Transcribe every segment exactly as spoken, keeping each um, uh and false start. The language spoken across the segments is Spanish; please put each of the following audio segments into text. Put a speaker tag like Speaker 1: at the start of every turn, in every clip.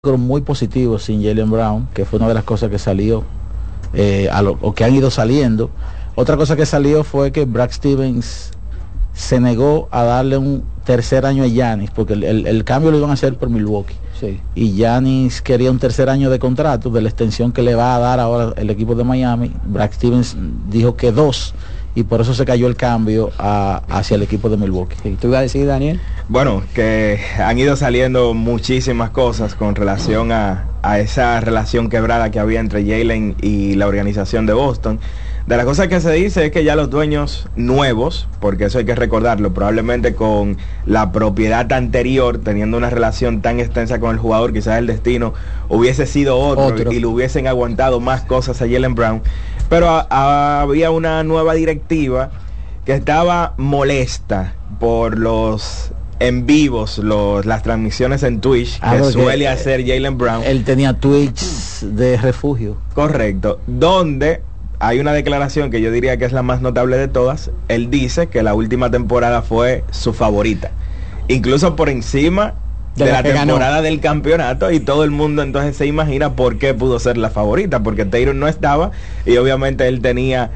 Speaker 1: muy positivo sin Jaylen Brown, que fue una de las cosas que salió, eh, a lo, o que han ido saliendo. Otra cosa que salió fue que Brad Stevens se negó a darle un tercer año a Giannis, porque el, el, el cambio lo iban a hacer por Milwaukee.
Speaker 2: Sí.
Speaker 1: Y Giannis quería un tercer año de contrato de la extensión que le va a dar ahora el equipo de Miami. Brad Stevens dijo que dos, y por eso se cayó el cambio a, hacia el equipo de Milwaukee.
Speaker 2: Sí, ¿tú ibas a decir, Daniel?
Speaker 3: Bueno, que han ido saliendo muchísimas cosas con relación a, a esa relación quebrada que había entre Jaylen y la organización de Boston. De las cosas que se dice es que ya los dueños nuevos, porque eso hay que recordarlo, probablemente con la propiedad anterior, teniendo una relación tan extensa con el jugador, quizás el destino hubiese sido otro, otro. y le hubiesen aguantado más cosas a Jaylen Brown. Pero a, a, había una nueva directiva que estaba molesta por los en vivos, los, las transmisiones en Twitch
Speaker 1: ah,
Speaker 3: que suele hacer Jaylen Brown.
Speaker 1: Él tenía Twitch de refugio.
Speaker 3: Correcto, donde hay una declaración que yo diría que es la más notable de todas. Él dice que la última temporada fue su favorita, incluso por encima de, de la, la temporada ganó. del campeonato, y todo el mundo entonces se imagina por qué pudo ser la favorita, porque Tatum no estaba y obviamente él tenía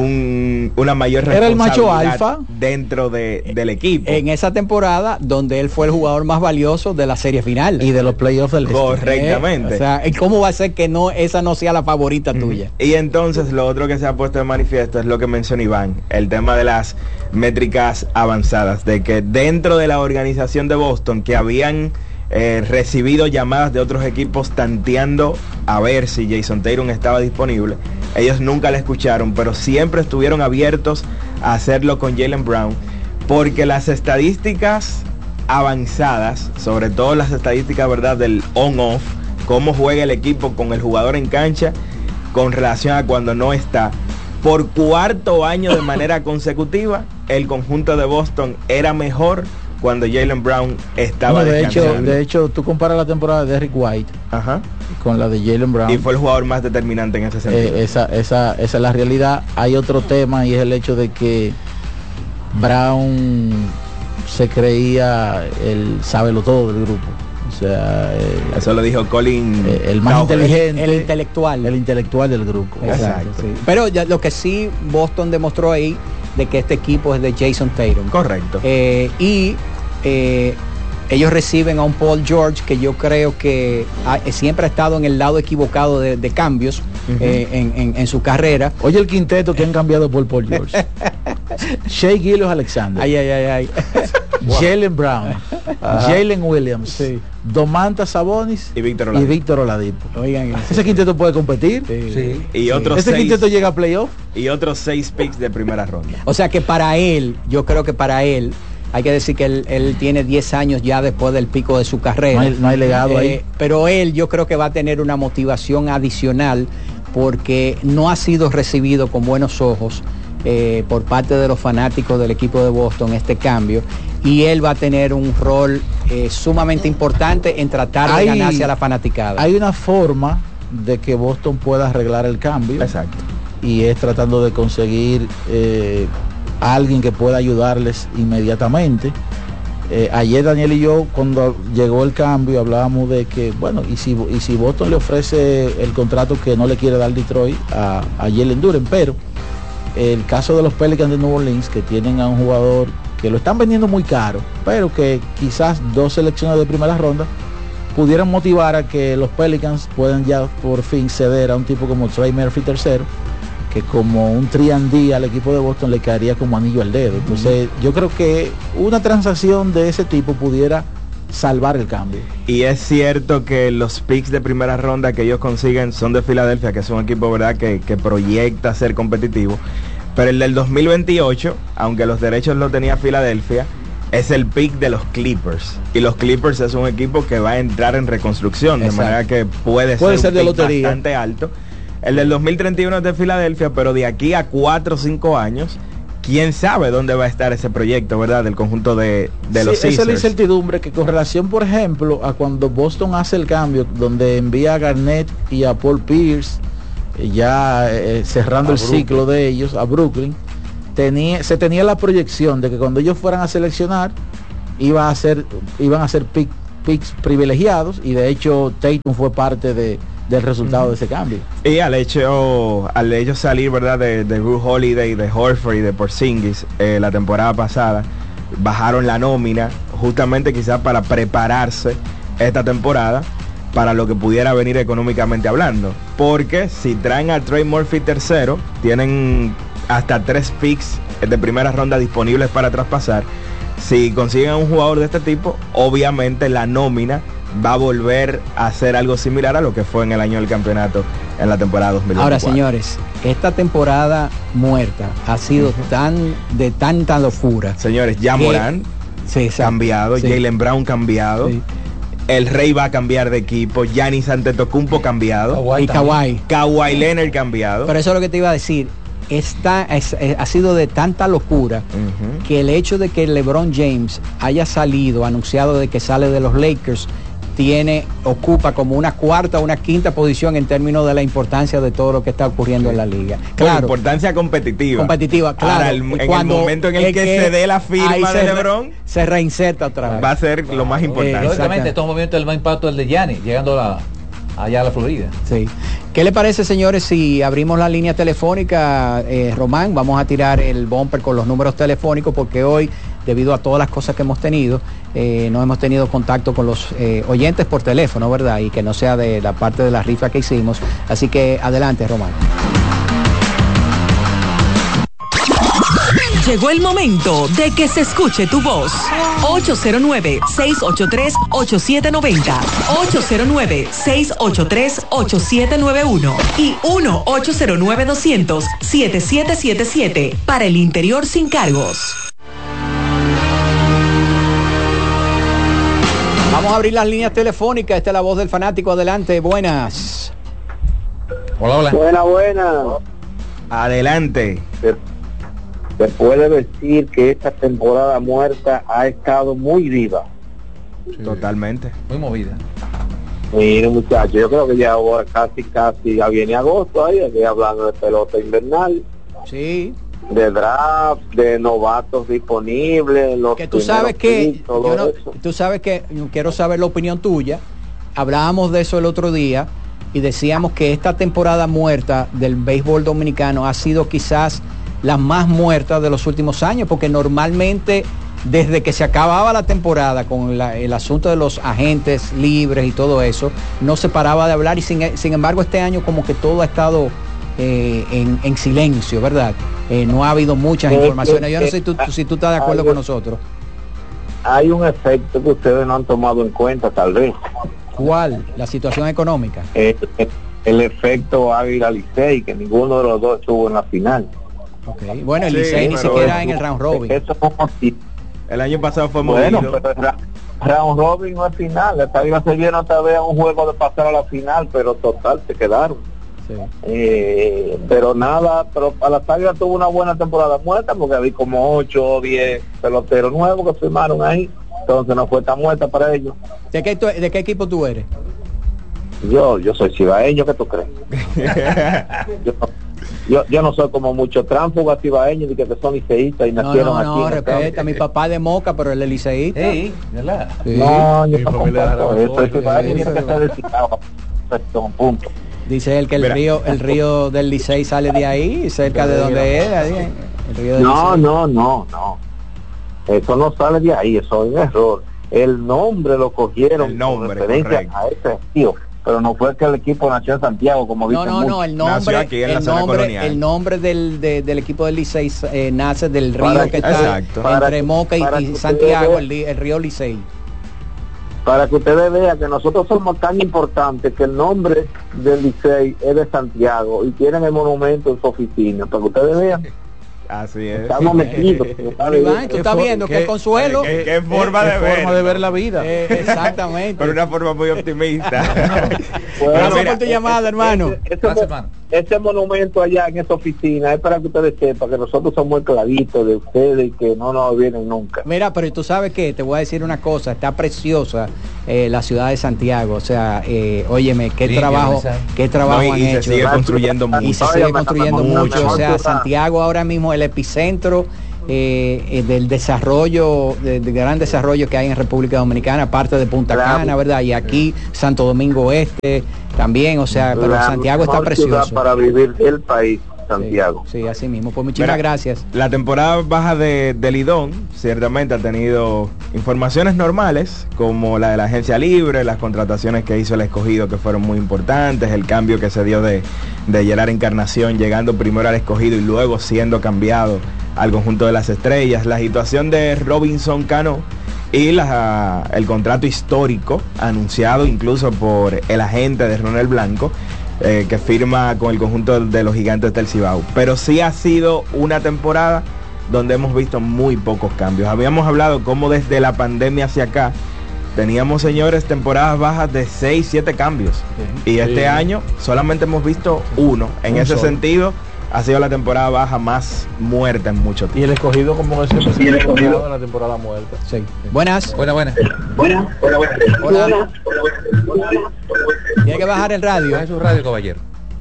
Speaker 3: un, una mayor responsabilidad. Era el macho alfa dentro de, del equipo.
Speaker 2: En esa temporada donde él fue el jugador más valioso de la serie final.
Speaker 1: Y de los playoffs del este.
Speaker 3: Correctamente.
Speaker 2: Eh, o sea, ¿cómo va a ser que no esa no sea la favorita mm. tuya?
Speaker 3: Y entonces lo otro que se ha puesto de manifiesto es lo que mencionó Iván, el tema de las métricas avanzadas, de que dentro de la organización de Boston, que habían Eh, recibido llamadas de otros equipos tanteando a ver si Jason Tatum estaba disponible, ellos nunca le escucharon, pero siempre estuvieron abiertos a hacerlo con Jaylen Brown, porque las estadísticas avanzadas, sobre todo las estadísticas, verdad, del on-off, cómo juega el equipo con el jugador en cancha con relación a cuando no está, por cuarto año de manera consecutiva, el conjunto de Boston era mejor cuando Jaylen Brown estaba
Speaker 1: no, de hecho de hecho tú comparas la temporada de Derrick White
Speaker 3: Ajá.
Speaker 1: con la de Jaylen Brown,
Speaker 3: y fue el jugador más determinante en ese sentido.
Speaker 1: eh, esa, esa, esa es la realidad. Hay otro tema, y es el hecho de que Brown se creía el sábelo todo del grupo. O sea, eh,
Speaker 3: eso lo dijo Colin,
Speaker 1: eh, el más no, inteligente,
Speaker 2: el, el intelectual
Speaker 1: el intelectual del grupo.
Speaker 2: Exacto, sí. Pero ya, lo que sí Boston demostró ahí, de que este equipo es de Jason Tatum.
Speaker 3: Correcto.
Speaker 2: Eh, y eh, ellos reciben a un Paul George que yo creo que ha, siempre ha estado en el lado equivocado de, de cambios uh-huh. eh, en, en, en su carrera.
Speaker 1: Oye el quinteto que han cambiado por Paul George. Shea Gilgeous-Alexander.
Speaker 2: Ay, ay, ay, ay.
Speaker 1: Wow. Jaylen Brown, Jalen Williams, sí. Domantas Sabonis
Speaker 3: y Víctor Oladipo.
Speaker 1: Y Víctor Oladipo.
Speaker 2: Oigan,
Speaker 1: ese quinteto puede competir.
Speaker 2: Sí. Sí.
Speaker 3: Y sí. otros
Speaker 1: ese
Speaker 3: seis,
Speaker 1: quinteto llega a playoff.
Speaker 3: Y otros seis picks de primera ronda.
Speaker 2: O sea que para él, yo creo que para él, hay que decir que él, él tiene diez años ya después del pico de su carrera.
Speaker 1: No hay, no hay legado eh, ahí.
Speaker 2: Pero él yo creo que va a tener una motivación adicional, porque no ha sido recibido con buenos ojos eh, por parte de los fanáticos del equipo de Boston este cambio. Y él va a tener un rol eh, sumamente importante en tratar de hay, ganarse a la fanaticada.
Speaker 1: Hay una forma de que Boston pueda arreglar el cambio.
Speaker 3: Exacto.
Speaker 1: Y es tratando de conseguir eh, a alguien que pueda ayudarles inmediatamente. Eh, ayer Daniel y yo, cuando llegó el cambio, hablábamos de que, bueno, y si, y si Boston le ofrece el contrato que no le quiere dar Detroit a, a Jalen Duren, pero el caso de los Pelicans de New Orleans, que tienen a un jugador que lo están vendiendo muy caro, pero que quizás dos selecciones de primera ronda pudieran motivar a que los Pelicans puedan ya por fin ceder a un tipo como Trey Murphy tercero, que como un tres and D al equipo de Boston le caería como anillo al dedo. Entonces uh-huh. yo creo que una transacción de ese tipo pudiera salvar el cambio.
Speaker 3: Y es cierto que los picks de primera ronda que ellos consiguen son de Filadelfia, que es un equipo, verdad, que, que proyecta ser competitivo. Pero el del dos mil veintiocho, aunque los derechos lo tenía Filadelfia, es el pick de los Clippers. Y los Clippers es un equipo que va a entrar en reconstrucción. Exacto. De manera que puede,
Speaker 1: puede ser,
Speaker 3: ser un
Speaker 1: de
Speaker 3: pick
Speaker 1: lotería
Speaker 3: bastante alto. El del dos mil treinta y uno es de Filadelfia, pero de aquí a cuatro o cinco años, quién sabe dónde va a estar ese proyecto, ¿verdad? Del conjunto de, de
Speaker 1: sí,
Speaker 3: los Sixers.
Speaker 1: Esa es la incertidumbre, que con relación, por ejemplo, a cuando Boston hace el cambio, donde envía a Garnett y a Paul Pierce, ya eh, cerrando a el Brooklyn. Ciclo de ellos, a Brooklyn, tenía, se tenía la proyección de que cuando ellos fueran a seleccionar, iba a ser, iban a ser pick picks privilegiados y de hecho Tatum fue parte de, del resultado uh-huh. de ese cambio.
Speaker 3: Y al hecho, al hecho salir, ¿verdad?, de, de Jrue Holiday, de Horford y de Porzingis eh, la temporada pasada, bajaron la nómina justamente quizás para prepararse esta temporada para lo que pudiera venir económicamente hablando, porque si traen a Trey Murphy tercero, tienen hasta tres picks de primera ronda disponibles para traspasar. Si consiguen a un jugador de este tipo, obviamente la nómina va a volver a ser algo similar a lo que fue en el año del campeonato en la temporada dos mil veinticuatro.
Speaker 2: Ahora, señores, esta temporada muerta ha sido uh-huh. tan de tanta locura.
Speaker 3: Señores, ya Morán sí, cambiado, sí. Jaylen Brown cambiado. Sí. El Rey va a cambiar de equipo, Giannis Antetokounmpo cambiado.
Speaker 2: Kawhi y Kawhi.
Speaker 3: Kawhi Leonard cambiado.
Speaker 2: Pero eso es lo que te iba a decir. Esta es, es, ha sido de tanta locura uh-huh. que el hecho de que LeBron James haya salido, anunciado de que sale de los Lakers, tiene, ocupa como una cuarta o una quinta posición en términos de la importancia de todo lo que está ocurriendo sí. en la liga.
Speaker 3: Claro, por importancia competitiva.
Speaker 2: Competitiva, claro.
Speaker 3: Ahora, el, en el momento en el, el que, que se dé la firma de LeBron,
Speaker 2: se reinserta otra vez.
Speaker 3: Va a ser claro. lo más importante.
Speaker 4: Eh, lógicamente, en estos momentos el más impacto es el de Giannis, llegando a la, allá a la Florida.
Speaker 2: Sí. ¿Qué le parece, señores, si abrimos la línea telefónica, eh, Román? Vamos a tirar el bumper con los números telefónicos porque hoy, debido a todas las cosas que hemos tenido, eh, no hemos tenido contacto con los eh, oyentes por teléfono, ¿verdad? Y que no sea de la parte de la rifa que hicimos. Así que adelante, Román.
Speaker 5: Llegó el momento de que se escuche tu voz. ocho cero nueve, seis ocho tres, ocho siete nueve cero, ocho cero nueve, seis ocho tres, ocho siete nueve uno y uno ocho cero nueve, doscientos, setenta y siete setenta y siete para el interior sin cargos.
Speaker 2: Vamos a abrir las líneas telefónicas. Esta es la voz del fanático. Adelante, buenas.
Speaker 3: Hola, hola.
Speaker 6: Buena, buena.
Speaker 3: Adelante.
Speaker 6: Se, se puede decir que esta temporada muerta ha estado muy viva.
Speaker 3: Sí. Totalmente.
Speaker 4: Muy movida.
Speaker 6: Mire, muchachos, yo creo que ya ahora casi, casi, ya viene agosto ahí, aquí hablando de pelota invernal.
Speaker 2: Sí.
Speaker 6: De draft, de novatos disponibles, los
Speaker 2: que tú sabes que yo no, tú sabes que quiero saber la opinión tuya. Hablábamos de eso el otro día y decíamos que esta temporada muerta del béisbol dominicano ha sido quizás la más muerta de los últimos años, porque normalmente desde que se acababa la temporada con la, el asunto de los agentes libres y todo eso, no se paraba de hablar y sin, sin embargo este año como que todo ha estado eh, en, en silencio, ¿verdad? Eh, no ha habido muchas eh, informaciones. Yo no sé tú, si tú estás de acuerdo
Speaker 6: hay,
Speaker 2: con nosotros.
Speaker 6: Hay un efecto que ustedes no han tomado en cuenta, tal vez.
Speaker 2: ¿Cuál? La situación económica.
Speaker 6: Eh, el, el efecto Águila Licey, que ninguno de los dos estuvo en la final.
Speaker 2: Okay. Bueno, el Licey sí, ni siquiera en el round robin.
Speaker 6: Eso no,
Speaker 3: el año pasado fue
Speaker 6: bueno,
Speaker 3: movido.
Speaker 6: Pero el round robin no es final. Las Águilas se vieron otra vez a un juego de pasar a la final, pero total se quedaron. Sí. Eh, pero nada, pero a las Águilas tuvo una buena temporada muerta porque había como ocho o diez peloteros nuevos que firmaron ahí, entonces no fue tan muerta para ellos.
Speaker 2: ¿De qué, tú, de qué equipo tú eres?
Speaker 6: Yo, yo soy cibaeño, ¿qué tú crees? yo, yo, yo no soy como muchos tránsfugas cibaeños que, que son liceístas y
Speaker 2: no,
Speaker 6: nacieron
Speaker 2: no, no,
Speaker 6: aquí.
Speaker 2: No, respeta, mi papá de Moca, pero él es liceísta.
Speaker 4: Sí, ¿verdad?
Speaker 6: Sí. No, yo tampoco, yo soy cibaeño y que ser descifrado. Punto.
Speaker 2: Dice él que el Mira. río el río del Licey sale de ahí, cerca de donde es. Ahí, el río del
Speaker 6: no,
Speaker 2: Licey.
Speaker 6: no, no, no. Eso no sale de ahí, eso es un error. El nombre lo cogieron
Speaker 3: el nombre,
Speaker 6: con referencia correcto. A ese río, pero no fue que el equipo nació en Santiago, como dicen.
Speaker 2: No, no, no, el nombre,
Speaker 3: aquí en
Speaker 2: el,
Speaker 3: la
Speaker 2: nombre el nombre del, de, del equipo del Licey eh, nace del río
Speaker 6: para
Speaker 2: que,
Speaker 6: que
Speaker 2: está
Speaker 3: exacto.
Speaker 2: entre Moca y, y Santiago, el, el río Licey.
Speaker 6: Para que ustedes vean que nosotros somos tan importantes que el nombre del Licey es de Santiago y tienen el monumento en su oficina, para que ustedes vean.
Speaker 3: Así es.
Speaker 6: Estamos metidos.
Speaker 2: Iván, tú estás viendo que Consuelo.
Speaker 3: ¿Qué, qué, qué forma,
Speaker 1: ¿Qué,
Speaker 3: de,
Speaker 1: qué
Speaker 3: ver,
Speaker 1: forma de ver la vida?
Speaker 2: Eh, exactamente.
Speaker 3: Por una forma muy optimista.
Speaker 2: Bueno, gracias por tu llamada, hermano.
Speaker 6: Ese, ese,
Speaker 4: gracias, hermano.
Speaker 6: Ese monumento allá en esa oficina es para que ustedes sepan que nosotros somos muy claritos de ustedes y que no nos vienen nunca.
Speaker 2: Mira, pero tú sabes que te voy a decir una cosa, está preciosa eh, la ciudad de Santiago, o sea, eh, óyeme, qué sí, trabajo, qué trabajo no, y,
Speaker 3: han
Speaker 2: y
Speaker 3: hecho. Se sigue construyendo mucho.
Speaker 2: Y se sigue construyendo mucho, o sea, Santiago ahora mismo el epicentro eh, eh, del desarrollo, de, de gran desarrollo que hay en República Dominicana, aparte de Punta
Speaker 6: Claro.
Speaker 2: Cana, ¿verdad? Y aquí Santo Domingo Este también, o sea, pero
Speaker 6: La
Speaker 2: Santiago está
Speaker 6: mejor ciudad
Speaker 2: precioso.
Speaker 6: para vivir el país, Santiago.
Speaker 2: Sí, sí, así mismo. Pues muchísimas
Speaker 3: Mira,
Speaker 2: gracias.
Speaker 3: La temporada baja de, de Lidón ciertamente ha tenido informaciones normales, como la de la agencia libre, las contrataciones que hizo el Escogido que fueron muy importantes, el cambio que se dio de, de Gerard Encarnación llegando primero al Escogido y luego siendo cambiado al conjunto de las Estrellas, la situación de Robinson Cano y la, el contrato histórico anunciado incluso por el agente de Ronald Blanco, Eh, que firma con el conjunto de los Gigantes del Cibao. Pero sí ha sido una temporada donde hemos visto muy pocos cambios. Habíamos hablado cómo desde la pandemia hacia acá teníamos, señores, temporadas bajas de seis, siete cambios. Sí. Y este sí. año solamente hemos visto uno. En Un ese solo. sentido, ha sido la temporada baja más muerta en mucho tiempo.
Speaker 1: Y el Escogido como que siempre se ha escogido en la temporada muerta.
Speaker 2: Sí. Buenas.
Speaker 4: Buenas, buenas.
Speaker 6: Buenas, hola, buenas.
Speaker 2: Hola. Tiene que bajar el radio.
Speaker 4: Baje su radio, caballero.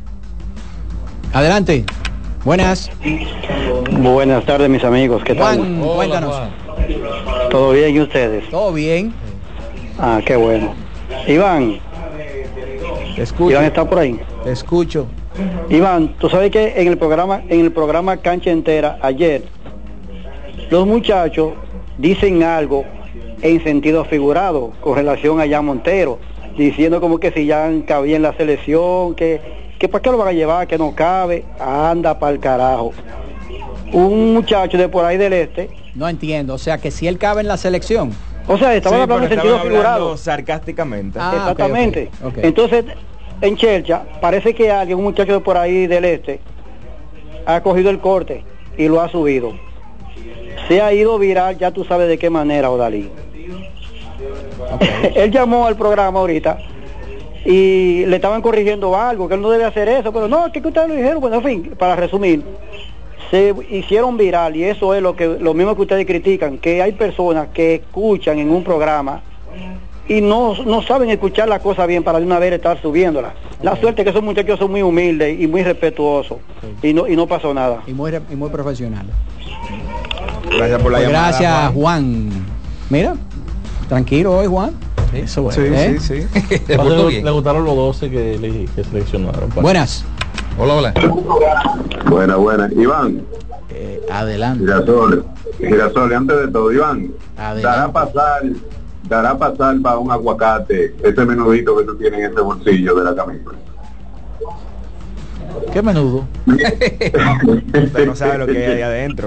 Speaker 2: Adelante. Buenas.
Speaker 7: Buenas tardes, mis amigos. ¿Qué tal?
Speaker 2: Juan,
Speaker 4: Hola,
Speaker 2: cuéntanos.
Speaker 4: Juan.
Speaker 7: ¿Todo bien y ustedes?
Speaker 2: Todo bien.
Speaker 7: Ah, qué bueno. Iván,
Speaker 1: Te escucho.
Speaker 7: Iván está por ahí.
Speaker 1: Te escucho.
Speaker 7: Iván, tú sabes que en el programa, en el programa Cancha Entera ayer, los muchachos dicen algo en sentido figurado con relación a Jan Montero, diciendo como que si Jan cabía en la selección, que, que para qué lo van a llevar, que no cabe, anda para el carajo. Un muchacho de por ahí del este.
Speaker 2: No entiendo, o sea que si él cabe en la selección.
Speaker 7: O sea, estaban
Speaker 3: Sí,
Speaker 7: hablando en
Speaker 3: pero
Speaker 7: sentido
Speaker 3: estaban
Speaker 7: figurado.
Speaker 3: hablando sarcásticamente.
Speaker 2: Ah,
Speaker 7: Exactamente.
Speaker 2: ok, ok, ok.
Speaker 7: Entonces, en Chelcha, parece que alguien, un muchacho de por ahí del este, ha cogido el corte y lo ha subido. Se ha ido viral, ya tú sabes de qué manera, Odalí. Okay. Él llamó al programa ahorita y le estaban corrigiendo algo, que él no debe hacer eso, pero no, que ustedes lo dijeron. Bueno, en fin, para resumir, se hicieron viral y eso es lo que lo mismo que ustedes critican, que hay personas que escuchan en un programa y no, no saben escuchar la cosa bien para de una vez estar subiéndola. La okay. suerte es que esos muchachos son muy humildes y muy respetuosos, okay. y no y no pasó nada.
Speaker 2: Y muy, y muy profesionales.
Speaker 3: Gracias por la
Speaker 2: pues
Speaker 3: llamada,
Speaker 2: gracias, Juan.
Speaker 3: Juan.
Speaker 2: Mira, tranquilo hoy, Juan.
Speaker 1: Sí, eso bueno.
Speaker 3: Sí,
Speaker 2: ¿Eh?
Speaker 3: sí, sí.
Speaker 4: Le,
Speaker 1: le, le gustaron los doce que, le, que seleccionaron. Para.
Speaker 2: Buenas.
Speaker 4: Hola, hola.
Speaker 8: Buena, buena. Iván.
Speaker 1: Eh, adelante.
Speaker 8: Girasol, Girasol, antes de todo, Iván.
Speaker 1: Adelante.
Speaker 8: Dará pasar, dará pasar para un aguacate ese menudito que tú tienes en ese bolsillo de la camisa.
Speaker 1: ¿Qué menudo?
Speaker 3: Usted no sabe lo que hay ahí adentro.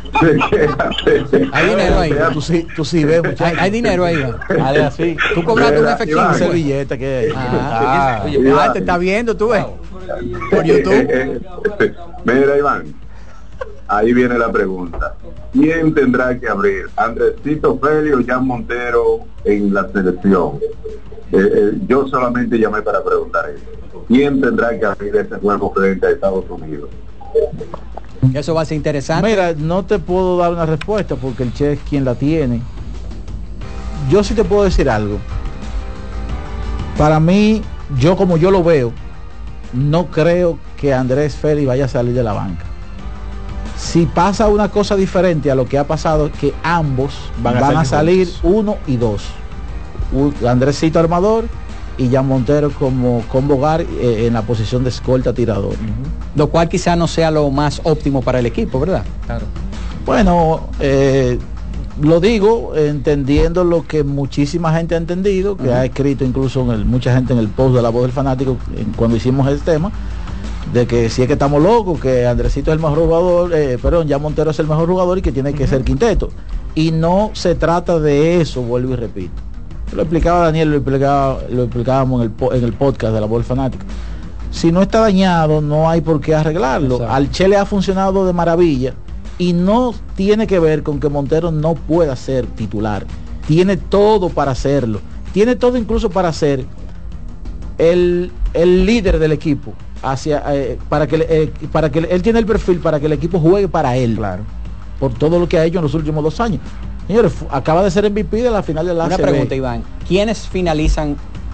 Speaker 1: Hay dinero ahí. Tú sí, tú sí ves,
Speaker 2: hay, hay dinero ahí.
Speaker 1: Dale así.
Speaker 2: Tú cobraste un efectivo.
Speaker 1: Esa billeta que hay.
Speaker 2: Ah,
Speaker 1: ah,
Speaker 2: ah, te está viendo, tú ves. Por YouTube.
Speaker 8: Mira, Iván. Ahí viene la pregunta. ¿Quién tendrá que abrir? ¿Andresito Félix o Jan Montero en la selección? Eh, eh, yo solamente llamé para preguntar eso. ¿Quién tendrá que abrir ese juego frente a Estados Unidos?
Speaker 2: Eso va a ser interesante.
Speaker 1: Mira, no te puedo dar una respuesta porque el Che es quien la tiene. Yo sí te puedo decir algo. Para mí, yo como yo lo veo, no creo que Andrés Félix vaya a salir de la banca. Si pasa una cosa diferente a lo que ha pasado, que ambos van a, van a salir uno y dos. Andresito armador y Jan Montero como con Bogar eh, en la posición de escolta tirador.
Speaker 2: Uh-huh. Lo cual quizá no sea lo más óptimo para el equipo, ¿verdad?
Speaker 4: Claro.
Speaker 1: Bueno, eh, lo digo entendiendo lo que muchísima gente ha entendido, que uh-huh. ha escrito incluso en el, mucha gente en el post de La Voz del Fanático en, cuando hicimos el tema, de que si es que estamos locos, que Andresito es el mejor jugador, eh, perdón, Jan Montero es el mejor jugador y que tiene que uh-huh. ser quinteto. Y no se trata de eso, vuelvo y repito. Lo explicaba Daniel, lo explicaba, lo explicábamos en el, en el podcast de La Voz del Fanático. Si no está dañado, no hay por qué arreglarlo. Exacto. Al Che le ha funcionado de maravilla y no tiene que ver con que Montero no pueda ser titular. Tiene todo para hacerlo. Tiene todo incluso para ser el, el líder del equipo. Hacia, eh, para que eh, para que él tiene el perfil para que el equipo juegue para él. Claro. Por todo lo que ha hecho en los últimos dos años. Señores, acaba de ser M V P de la final de la
Speaker 2: Una
Speaker 1: A C B.
Speaker 2: pregunta, Iván. ¿Quiénes finalizan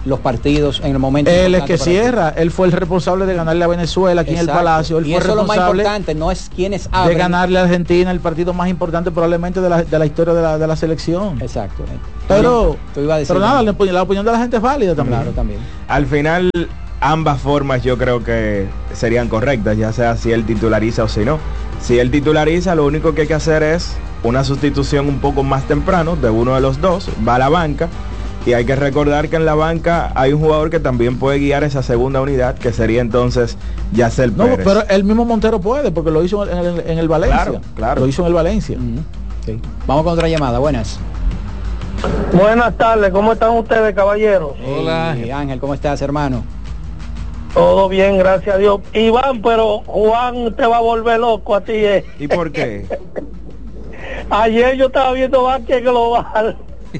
Speaker 2: los partidos en el momento.
Speaker 1: Él es que cierra, él fue el responsable de ganarle a Venezuela aquí
Speaker 2: Exacto.
Speaker 1: en el Palacio, él
Speaker 2: y
Speaker 1: fue
Speaker 2: eso es lo más
Speaker 1: responsable
Speaker 2: importante, no es quienes abren.
Speaker 1: de ganarle a Argentina el partido más importante probablemente de la, de la historia de la, de la selección.
Speaker 2: Exacto.
Speaker 1: Pero,
Speaker 2: Tú ibas a decir
Speaker 1: pero nada, la, la opinión de la gente es válida también.
Speaker 2: Claro, también.
Speaker 3: Al final, ambas formas yo creo que serían correctas, ya sea si él titulariza o si no. Si él titulariza, lo único que hay que hacer es una sustitución un poco más temprano de uno de los dos, va a la banca. Y hay que recordar que en la banca hay un jugador que también puede guiar esa segunda unidad, que sería entonces Yacel
Speaker 1: No,
Speaker 3: Pérez.
Speaker 1: pero el mismo Montero puede, porque lo hizo en el, en el Valencia.
Speaker 3: Claro, claro.
Speaker 1: Lo hizo en el Valencia.
Speaker 2: Uh-huh. Sí. Vamos con otra llamada, buenas.
Speaker 9: Buenas tardes, ¿cómo están ustedes, caballeros?
Speaker 2: Hola. Hey, Ángel, ¿cómo estás, hermano?
Speaker 9: Todo bien, gracias a Dios. Iván, pero Juan te va a volver loco a ti, ¿eh?
Speaker 3: ¿Y por qué?
Speaker 9: Ayer yo estaba viendo Básquet Global.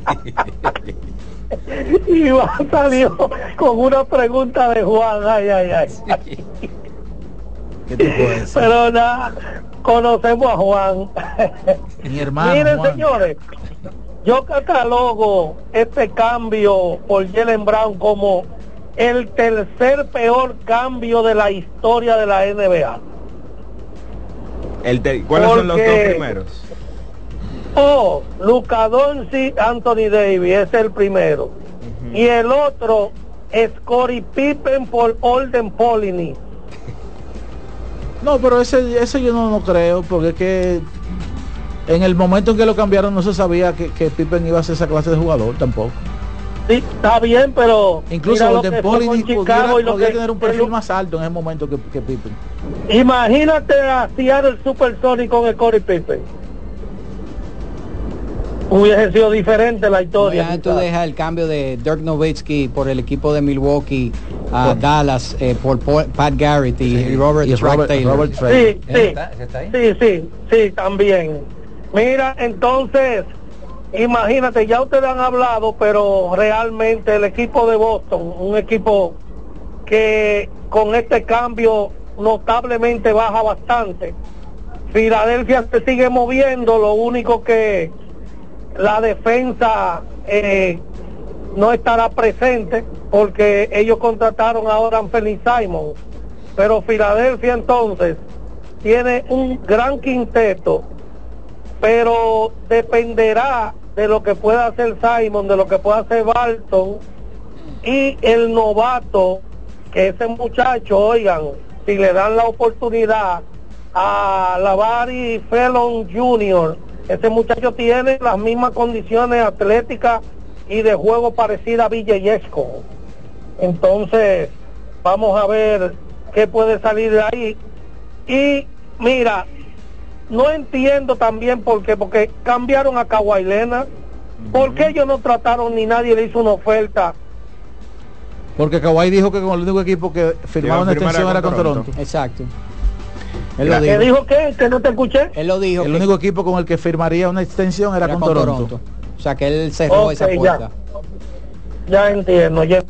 Speaker 9: Y Iván salió con una pregunta de Juan, ay, ay, ay.
Speaker 1: ¿Qué te puedo decir?
Speaker 9: Pero nada, conocemos a Juan.
Speaker 1: Mi hermano
Speaker 9: Miren,
Speaker 1: Juan.
Speaker 9: señores, yo catalogo este cambio por Jaylen Brown como el tercer peor cambio de la historia de la N B A.
Speaker 3: El te- ¿Cuáles
Speaker 9: Porque...
Speaker 3: son los dos primeros?
Speaker 9: Oh, Luka Doncic, Anthony Davis es el primero. Uh-huh. Y el otro es Scottie Pippen por Olden Polynice.
Speaker 1: No, pero ese, ese yo no, no creo, porque es que en el momento en que lo cambiaron no se sabía que, que Pippen iba a ser esa clase de jugador tampoco.
Speaker 9: Sí, está bien, pero
Speaker 1: incluso Olden Polynice podría, podría
Speaker 9: que,
Speaker 1: tener un perfil el, más alto en ese momento que, que Pippen.
Speaker 9: Imagínate a Seattle Supersonics con Scottie Pippen. Hubiese sido diferente la historia.
Speaker 2: No, ya tú dejas el cambio de Dirk Nowitzki por el equipo de Milwaukee a bueno. Dallas eh, por Pat Garrett y, sí. y Robert,
Speaker 1: y Robert Taylor. Robert
Speaker 9: sí, sí, ¿Está, está ahí? sí, sí, sí, también. Mira, entonces, imagínate, ya ustedes han hablado, pero realmente el equipo de Boston, un equipo que con este cambio notablemente baja bastante. Filadelfia se sigue moviendo, lo único que la defensa eh, no estará presente porque ellos contrataron ahora a Anthony Simons, pero Filadelfia entonces tiene un gran quinteto, pero dependerá de lo que pueda hacer Simons, de lo que pueda hacer Barton y el novato, que ese muchacho, oigan, si le dan la oportunidad a Lavari Fellon junior, ese muchacho tiene las mismas condiciones atléticas y de juego parecida a Villeyesco. Entonces, vamos a ver qué puede salir de ahí. Y mira, no entiendo también por qué, porque cambiaron a Kawhi Leonard. ¿Por qué ellos no trataron ni nadie le hizo una oferta?
Speaker 1: Porque Kawhi dijo que con el único equipo que firmaba una extensión era con Toronto.
Speaker 2: Toronto. Exacto.
Speaker 9: Él lo dijo. ¿Qué dijo qué? ¿Que no te escuché?
Speaker 2: Él lo dijo.
Speaker 1: El
Speaker 2: que
Speaker 1: único equipo con el que firmaría una extensión era, era con, con Toronto. Toronto.
Speaker 2: O sea que él cerró okay, esa puerta.
Speaker 9: Ya, ya entiendo. Ya.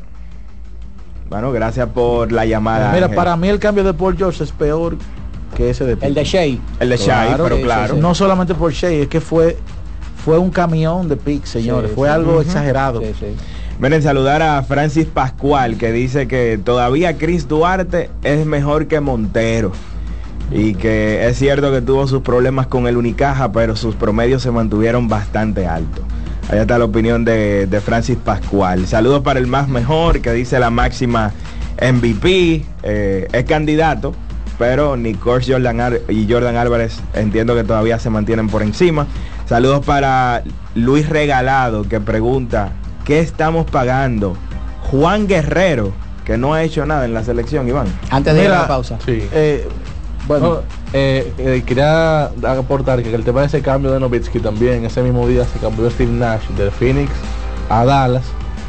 Speaker 3: Bueno, gracias por la llamada.
Speaker 1: Mira,
Speaker 3: Ángel.
Speaker 1: Para mí el cambio de Paul George es peor que ese de Pippen.
Speaker 2: El de Shea.
Speaker 3: El de Shea, claro, pero sí, claro.
Speaker 1: Sí, sí. No solamente por Shea, es que fue fue un camión de picks, señores. Sí, fue sí. algo uh-huh. exagerado.
Speaker 2: Sí, sí.
Speaker 3: Miren, saludar a Francis Pascual, que dice que todavía Chris Duarte es mejor que Montero. Y que es cierto que tuvo sus problemas con el Unicaja, pero sus promedios se mantuvieron bastante altos. Allá está la opinión de, de Francis Pascual. Saludos para el más mejor, que dice la máxima M V P. Eh, es candidato, pero Nicole Jordan Ar- y Jordan Álvarez entiendo que todavía se mantienen por encima. Saludos para Luis Regalado, que pregunta, ¿qué estamos pagando? Juan Guerrero, que no ha hecho nada en la selección, Iván.
Speaker 2: Antes de Mira, ir a la pausa.
Speaker 10: Sí. Eh, Bueno, no, eh, eh, quería aportar que el tema de ese cambio de Nowitzki también, ese mismo día se cambió Steve Nash del Phoenix a Dallas,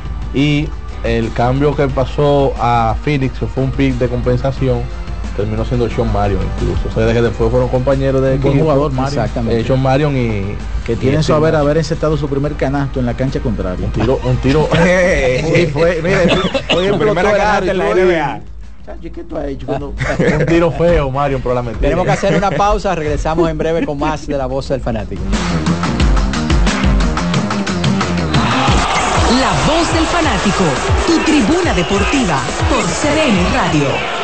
Speaker 10: y el cambio que pasó a Phoenix, que fue un pick de compensación, terminó siendo Sean Marion incluso. O sea, desde que después fueron compañeros de
Speaker 1: un jugador, Marion.
Speaker 10: Exactamente. Eh, Sean Marion y
Speaker 1: que tienen su haber haber encestado su primer canasto en la cancha contraria.
Speaker 10: Un tiro, un tiro.
Speaker 1: Sí, fue, mire, fue
Speaker 3: su primera canasta en la N B A.
Speaker 1: ¿Qué tú has hecho? Cuando...
Speaker 10: un tiro feo, Mario, por la mentira.
Speaker 2: Tenemos que hacer una pausa, regresamos en breve con más de La Voz del Fanático.
Speaker 5: La voz del fanático, tu tribuna deportiva por C D N Radio.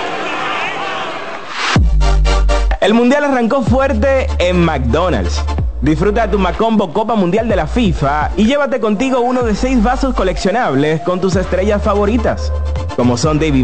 Speaker 3: El Mundial arrancó fuerte en McDonald's. Disfruta tu Macombo Copa Mundial de la FIFA y llévate contigo uno de seis vasos coleccionables con tus estrellas favoritas, como son David